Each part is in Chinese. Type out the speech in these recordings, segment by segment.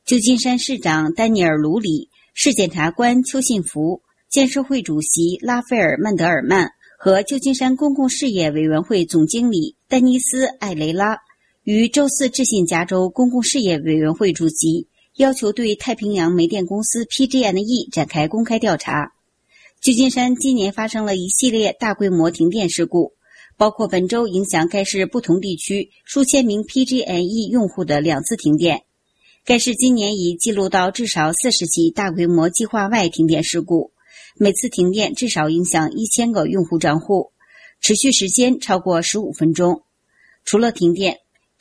旧金山市长丹尼尔·卢里、市检察官邱信福、建设会主席拉斐尔·曼德尔曼和旧金山公共事业委员会总经理丹尼斯·艾雷拉于周四致信加州公共事业委员会主席，要求对太平洋煤电公司 PG&E 展开公开调查。旧金山今年发生了一系列大规模停电事故，包括本周影响该市不同地区数千名 PG&E 用户的2次停电。该市今年已记录到至少40起大规模计划外停电事故，每次停电至少影响1000个用户账户，持续时间超过15分钟。除了停电，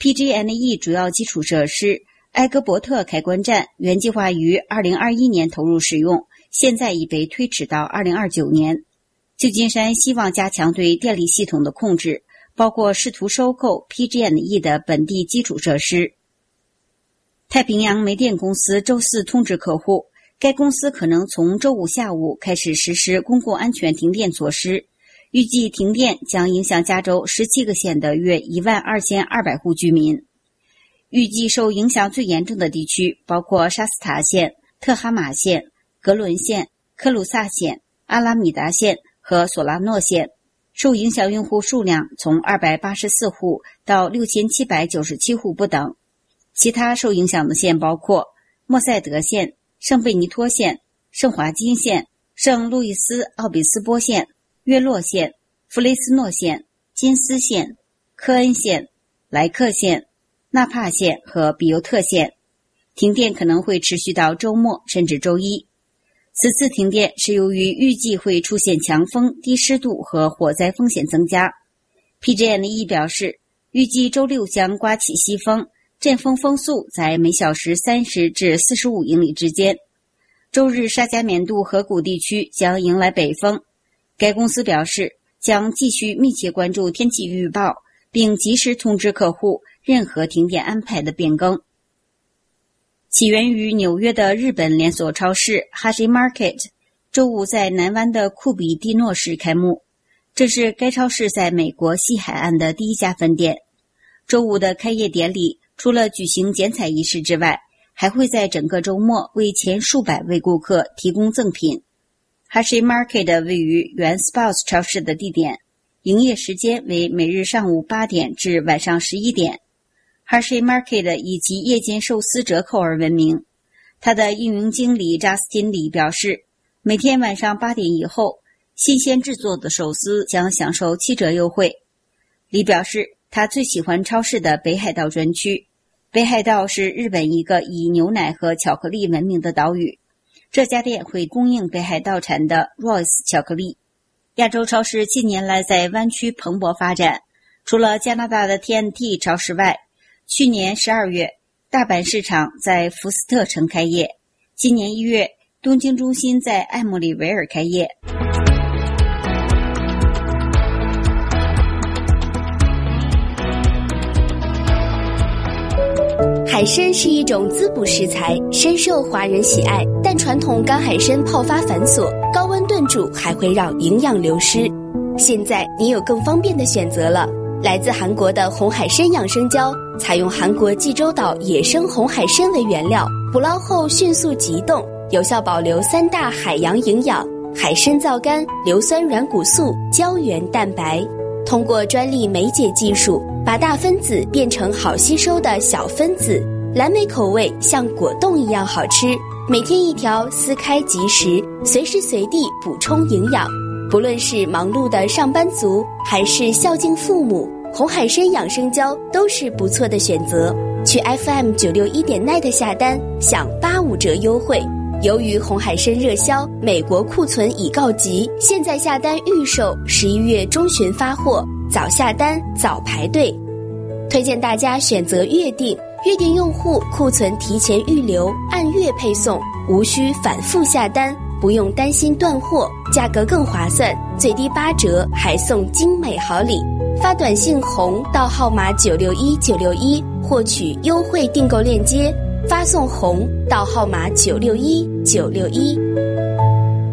PG&E 主要基础设施埃格伯特开关站原计划于2021年投入使用，现在已被推迟到2029年。旧金山希望加强对电力系统的控制，包括试图收购 PG&E 的本地基础设施。太平洋煤电公司周四通知客户，该公司可能从周五下午开始实施公共安全停电措施，预计停电将影响加州17个县的约12200户居民。预计受影响最严重的地区包括沙斯塔县、特哈马县、格伦县、科鲁萨县、阿拉米达县和索拉诺县，受影响用户数量从284户到6797户不等。其他受影响的县包括莫塞德县、圣贝尼托县、圣华金县、圣路易斯奥比斯波县、约洛县、弗雷斯诺县、金斯县、科恩县、莱克县、纳帕县和比尤特县。停电可能会持续到周末甚至周一。此次停电是由于预计会出现强风、低湿度和火灾风险增加。PG&E 表示，预计周六将刮起西风，阵风风速在每小时30至45英里之间。周日沙加缅度河谷地区将迎来北风。该公司表示，将继续密切关注天气预报，并及时通知客户任何停电安排的变更。起源于纽约的日本连锁超市 Hashi Market 周五在南湾的库比蒂诺市开幕，这是该超市在美国西海岸的第一家分店。周五的开业典礼除了举行剪彩仪式之外，还会在整个周末为前数百位顾客提供赠品。Hashi Market 位于原 Sprouts 超市的地点，营业时间为每日上午8点至晚上11点。Hashi Market 以其夜间寿司折扣而闻名。他的运营经理扎斯汀李表示，每天晚上8点以后，新鲜制作的寿司将享受7折优惠。李表示，他最喜欢超市的北海道专区。北海道是日本一个以牛奶和巧克力闻名的岛屿，这家店会供应北海道产的 Royce 巧克力。亚洲超市近年来在湾区蓬勃发展，除了加拿大的 TNT 超市外，去年12月大阪市场在福斯特城开业，今年1月东京中心在艾默里维尔开业。 海参是一种滋补食材，深受华人喜爱，但传统干海参泡发繁琐，高温炖煮还会让营养流失。现在你有更方便的选择了，来自韩国的红海参养生胶，采用韩国济州岛野生红海参为原料，捕捞后迅速急冻，有效保留3大海洋营养：海参皂苷、硫酸软骨素、胶原蛋白。通过专利酶解技术，把大分子变成好吸收的小分子，蓝莓口味像果冻一样好吃。每天1条，撕开即食，随时随地补充营养。不论是忙碌的上班族，还是孝敬父母，红海参养生胶都是不错的选择。去 FM961.net 下单，享85折优惠。由于红海参热销，美国库存已告急，现在下单预售，11月中旬发货，早下单早排队。推荐大家选择月订，月订用户库存提前预留，按月配送，无需反复下单，不用担心断货，价格更划算，最低8折，还送精美好礼。发短信红到号码961961获取优惠订购链接，发送红到号码961961。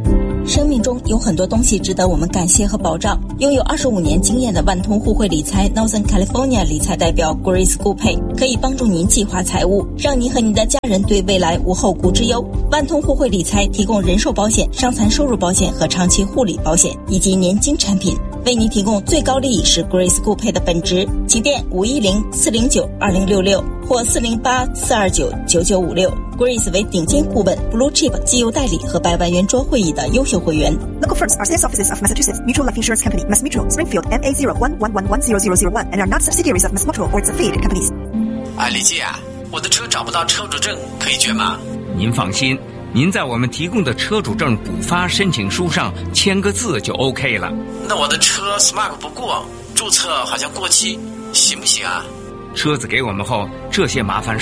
生命中有很多东西值得我们感谢和保障。拥有25年经验的万通互惠理财 Northern California 理财代表 Grace Gupay 可以帮助您计划财务，让您和您的家人对未来无后顾之忧。万通互惠理财提供人寿保险、伤残收入保险和长期护理保险以及年金产品，为您提供最高利益是 Grace Gupay 的本职。请电510-409-2066或408-429-9956。Grace 为顶尖顾问、Blue Chip 绩优代理和100万圆桌会议的优秀会员。 Local firms are sales offices of Massachusetts Mutual Life Insurance Company, Mass Mutual, Springfield, MA01110001, and are not subsidiaries of Mass Mutual or its affiliated companies. 李记啊，我的车找不到车主证，可以捐吗？ 您放心，您在我们提供的车主证补发申请书上签个字就 OK 了。 那我的车 Smart 不过，注册好像过期，行不行啊？ 车子给我们后，这些麻烦